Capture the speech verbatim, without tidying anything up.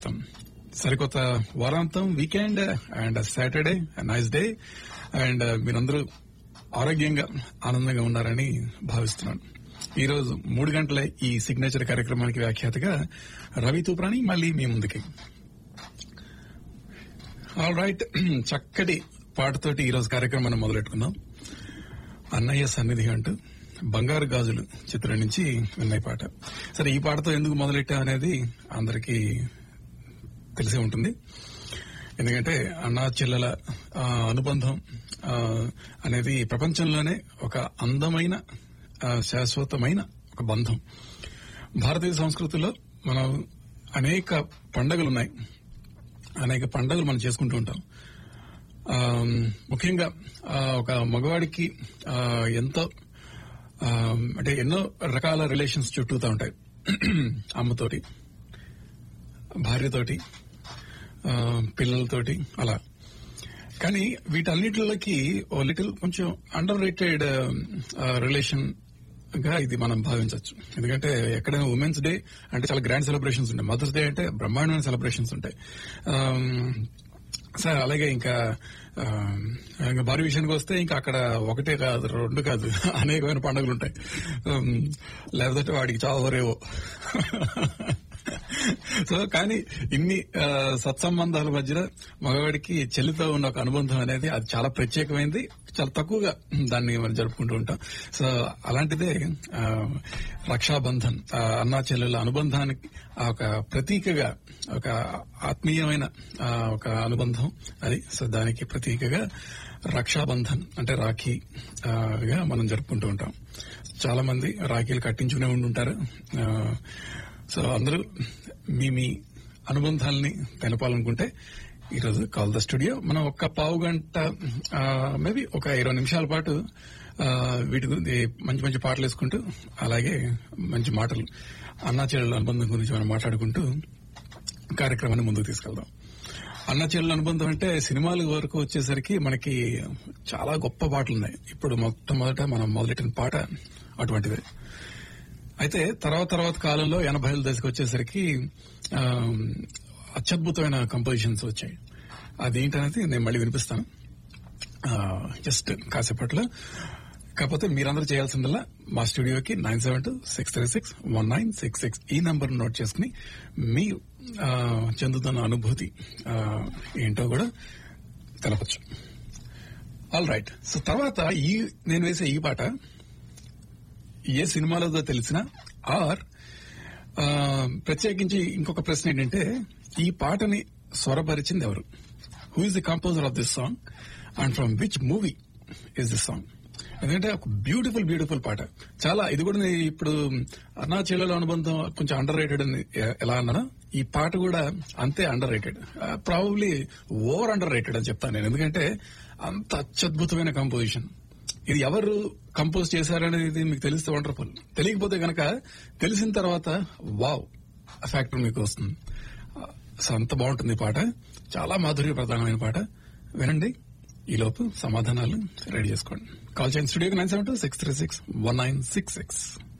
సరికొత్త వారాంతం, weekend and Saturday nice day. And మీరందరూ ఆరోగ్యంగా ఆనందంగా ఉన్నారని భావిస్తున్నాను. ఈ రోజు మూడు గంటల ఈ సిగ్నేచర్ కార్యక్రమానికి వ్యాఖ్యాతగా రవి తూప్రాణి మళ్ళీ మీ ముందుకి. ఆల్ రైట్, చక్కటి పాటతోటి ఈ రోజు కార్యక్రమాన్ని మొదలెట్టుకుందాం. అన్నయ్య సన్నిధి అంటూ బంగారు గాజులు చిత్రం నుంచి విన్నయ్య పాట. సరే, ఈ పాటతో ఎందుకు మొదలెట్టా అనేది అందరికీ తెలిసే ఉంటుంది. ఎందుకంటే అన్నా చెల్లెల అనుబంధం అనేది ప్రపంచంలోనే ఒక అందమైన శాశ్వతమైన ఒక బంధం. భారతీయ సంస్కృతిలో మనం అనేక పండుగలున్నాయి, అనేక పండుగలు మనం చేసుకుంటూ ఉంటాం. ముఖ్యంగా ఒక మగవాడికి ఎంతో అంటే ఎన్నో రకాల రిలేషన్స్ చుట్టూతా ఉంటాయి. అమ్మతోటి, భార్యతోటి, పిల్లలతోటి, అలా. కానీ వీటన్నిటిలోకి ఓ లిటిల్ కొంచెం అండర్ రేటెడ్ రిలేషన్ గా ఇది మనం భావించవచ్చు. ఎందుకంటే ఎక్కడైనా ఉమెన్స్ డే అంటే చాలా గ్రాండ్ సెలబ్రేషన్స్ ఉంటాయి, మదర్స్ డే అంటే బ్రహ్మాండమైన సెలబ్రేషన్స్ ఉంటాయి. సార్ అలాగే ఇంకా ఇంకా భారీ విషయానికి వస్తే ఇంకా అక్కడ ఒకటే కాదు, రెండు కాదు, అనేకమైన పండుగలు ఉంటాయి. లేకపోతే వాడికి చావరేవో. సో కానీ ఇన్ని సత్సంబంధాల మధ్యన మగవాడికి చెల్లితో ఉన్న ఒక అనుబంధం అనేది అది చాలా ప్రత్యేకమైనది. చాలా తక్కువగా దాన్ని మనం జరుపుకుంటూ ఉంటాం. సో అలాంటిదే రక్షాబంధన్, అన్నా చెల్లెల అనుబంధానికి ఒక ప్రతీకగా, ఒక ఆత్మీయమైన ఒక అనుబంధం అది. సో దానికి ప్రతీకగా రక్షాబంధన్ అంటే రాఖీగా మనం జరుపుకుంటూ ఉంటాం. చాలా మంది రాఖీలు కట్టించుకునే ఉండుంటారు. సో అందరూ మీ మీ అనుబంధాలని తెలపాలనుకుంటే ఈరోజు కాల్ ద స్టూడియో. మనం ఒక్క పావు గంట మేబీ ఒక ఇరవై నిమిషాల పాటు వీటి గురించి మంచి మంచి పాటలు వేసుకుంటూ, అలాగే మంచి మాటలు అన్నా చెల్లెల అనుబంధం గురించి మనం మాట్లాడుకుంటూ కార్యక్రమాన్ని ముందుకు తీసుకెళ్దాం. అన్నా చెల్లెల అనుబంధం అంటే సినిమాల వరకు వచ్చేసరికి మనకి చాలా గొప్ప పాటలు ఉన్నాయి. ఇప్పుడు మొట్టమొదట మనం మొదలెట్టిన పాట అటువంటిదే. అయితే తర్వాత తర్వాత కాలంలో ఎనభైల దశకు వచ్చేసరికి అత్యద్భుతమైన కంపోజిషన్స్ వచ్చాయి. అదేంటనేది నేను మళ్ళీ వినిపిస్తాను జస్ట్ కాసేపట్లో. కాకపోతే మీరందరూ చేయాల్సిందల్లా మా స్టూడియోకి nine seven two six three six one nine six six ఈ నంబర్ నోట్ చేసుకుని మీ చెందుతున్న అనుభూతి ఏంటో కూడా తెలపచ్చు. All right. సో తర్వాత ఈ నేను వేసే ఈ పాట ఏ సినిమాలో తెలిసిన ఆర్ ప్రత్యేకించి ఇంకొక ప్రశ్న ఏంటంటే, ఈ పాటని స్వరపరిచింది ఎవరు? Who is the composer of this song and from which movie is this song? ఎందుకంటే ఒక బ్యూటిఫుల్ బ్యూటిఫుల్ పాట. చాలా ఇది కూడా ఇప్పుడు అన్నా చెల్లెల అనుబంధం కొంచెం అండర్ రేటెడ్ అని ఎలా అన్నానో, ఈ పాట కూడా అంతే under rated, probably over under rated అని చెప్తాను నేను. ఎందుకంటే అంత అత్యద్భుతమైన కంపోజిషన్. ఇది ఎవరు కంపోజ్ చేశారనేది మీకు తెలిస్తే వండర్ఫుల్, తెలియకపోతే గనక తెలిసిన తర్వాత వావ్ ఫ్యాక్టర్ మీకు వస్తుంది. సో అంత బాగుంటుంది పాట, చాలా మాధుర్య ప్రధానమైన పాట. వినండి, ఈలోపు సమాధానాలు రెడీ చేసుకోండి. కాల్ చేయండి స్టూడియోకి nine seven two six three six one nine six six.